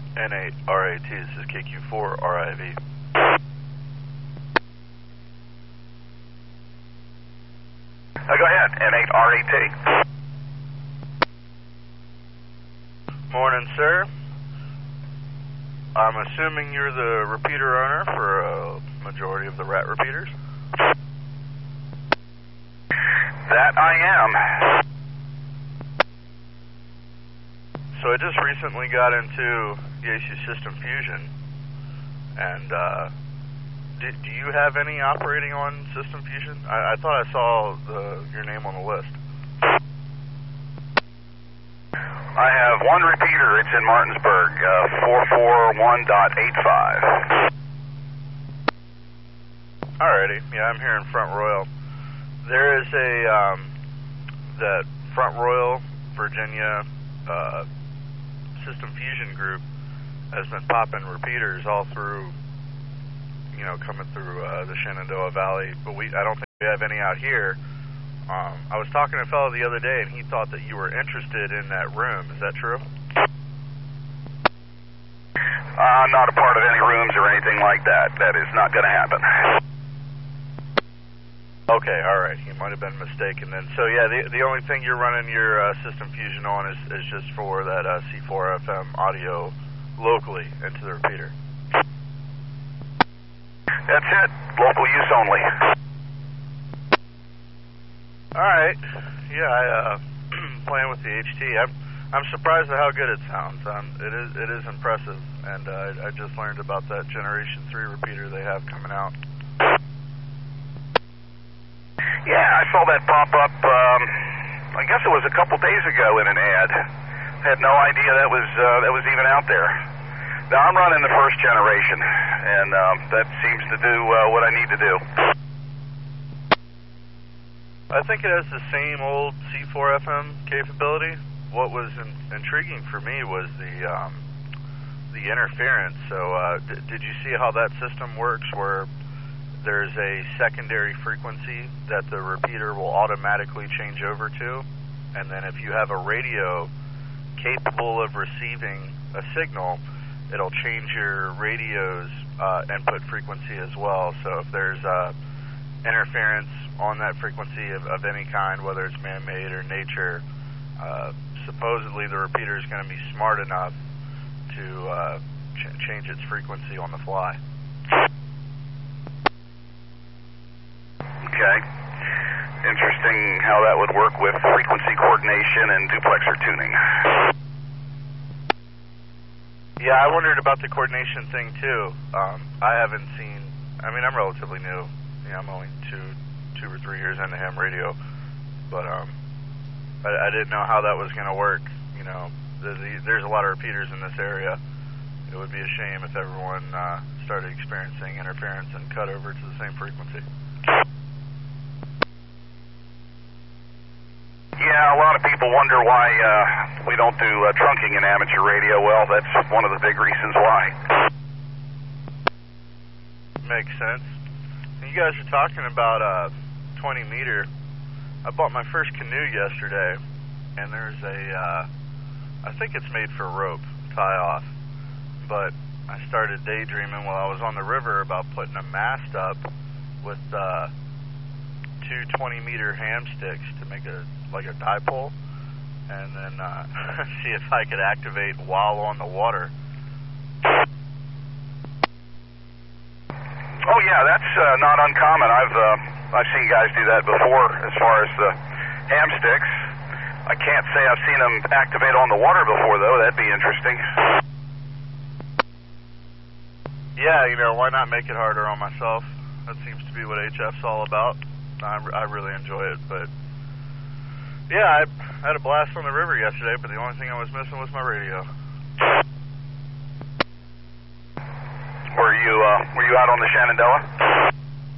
N8RAT, this is KQ4RIV. Go ahead, N8RAT. Morning, sir. I'm assuming you're the repeater owner for a majority of the rat repeaters? That I am. So I just recently got into Yaesu System Fusion, and do you have any operating on System Fusion? I thought I saw your name on the list. I have one repeater. It's in Martinsburg, 441.85. Alrighty, yeah, I'm here in Front Royal. There is that Front Royal, Virginia System Fusion group has been popping repeaters all through, coming through the Shenandoah Valley, but I don't think we have any out here. I was talking to a fellow the other day, and he thought that you were interested in that room. Is that true? I'm not a part of any rooms or anything like that. That is not going to happen. Okay, all right. He might have been mistaken then. So, yeah, the only thing you're running your System Fusion on is just for that C4FM audio locally into the repeater. That's it. Local use only. All right. Yeah, playing with the HT. I'm surprised at how good it sounds. It is impressive, and I just learned about that Generation 3 repeater they have coming out. Yeah, I saw that pop up. I guess it was a couple days ago in an ad. Had no idea that was even out there. Now I'm running the first generation, and that seems to do what I need to do. I think it has the same old C4FM capability. What was intriguing for me was the interference. So did you see how that system works, where there's a secondary frequency that the repeater will automatically change over to, and then if you have a radio capable of receiving a signal, it'll change your radio's input frequency as well. So if there's interference on that frequency of any kind, whether it's man-made or nature, supposedly the repeater is going to be smart enough to change its frequency on the fly. Okay. Interesting how that would work with frequency coordination and duplexer tuning. Yeah, I wondered about the coordination thing too. I haven't seen, I'm relatively new. I'm only two or 3 years into ham radio, but I didn't know how that was going to work. There's a lot of repeaters in this area. It would be a shame if everyone started experiencing interference and cut over to the same frequency. Yeah, a lot of people wonder why we don't do trunking in amateur radio. Well, that's one of the big reasons why. Makes sense. You guys are talking about 20 meter. I bought my first canoe yesterday, and there's I think it's made for rope, tie off, but I started daydreaming while I was on the river about putting a mast up with two 20 meter ham sticks to make a dipole, and then see if I could activate while on the water. Oh yeah, that's not uncommon. I've seen guys do that before. As far as the ham sticks, I can't say I've seen them activate on the water before, though. That'd be interesting. Yeah, why not make it harder on myself? That seems to be what HF's all about. I really enjoy it, but yeah, I had a blast on the river yesterday, but the only thing I was missing was my radio. Were you out on the Shenandoah?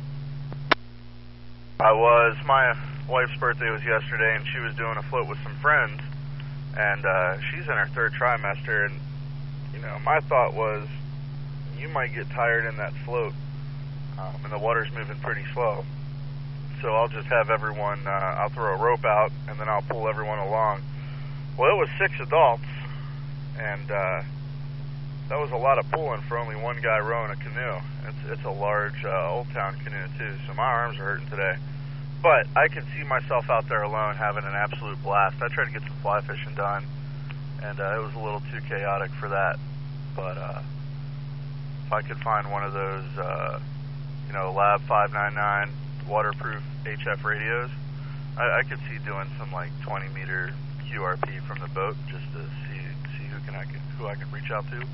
I was. My wife's birthday was yesterday, and she was doing a float with some friends, and she's in her third trimester, and my thought was, you might get tired in that float, and the water's moving pretty slow. So I'll just have everyone, I'll throw a rope out, and then I'll pull everyone along. Well, it was 6 adults, and that was a lot of pulling for only one guy rowing a canoe. It's a large Old Town canoe too, so my arms are hurting today. But I can see myself out there alone having an absolute blast. I tried to get some fly fishing done, and it was a little too chaotic for that. But if I could find one of those, Lab 599 waterproof HF radios, I could see doing some like 20-meter QRP from the boat just to see who I could reach out to.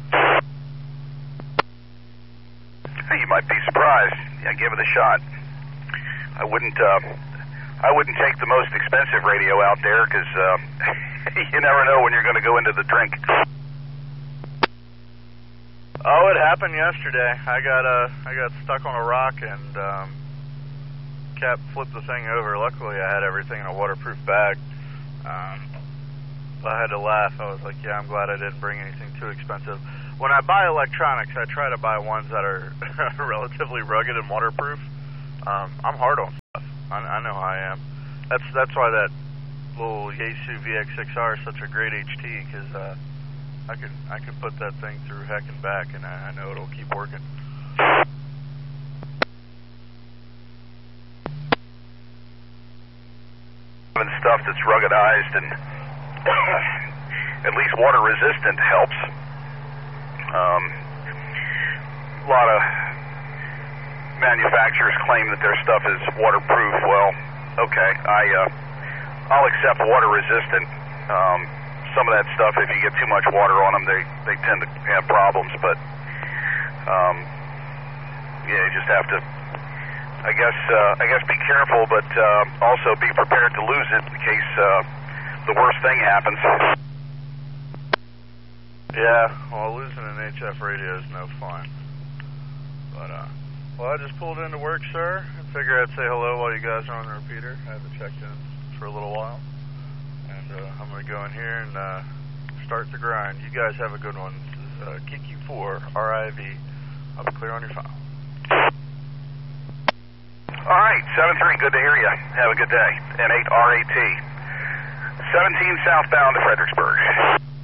Hey, you might be surprised. Yeah, give it a shot. I wouldn't take the most expensive radio out there because you never know when you're going to go into the drink. Oh, it happened yesterday. I got stuck on a rock and Cap flipped the thing over. Luckily, I had everything in a waterproof bag. I had to laugh. I was like, yeah, I'm glad I didn't bring anything too expensive. When I buy electronics, I try to buy ones that are relatively rugged and waterproof. I'm hard on stuff. I know how I am. That's why that little Yaesu VX6R is such a great HT, because I can put that thing through heck and back, and I know it'll keep working. And stuff that's ruggedized and at least water resistant helps. A lot of manufacturers claim that their stuff is waterproof. Well, okay, I'll accept water resistant. Some of that stuff, if you get too much water on them, they tend to have problems. But yeah, you just have to, I guess be careful, but also be prepared to lose it in case the worst thing happens. Yeah, well, losing an HF radio is no fun. But well, I just pulled into work, sir. I figured I'd say hello while you guys are on the repeater. I haven't checked in for a little while, and I'm going to go in here and start the grind. You guys have a good one. This is KQ4 RIV. I'll be clear on your file. All right, 7-3, good to hear you. Have a good day. And 8 RAT. 17 southbound to Fredericksburg.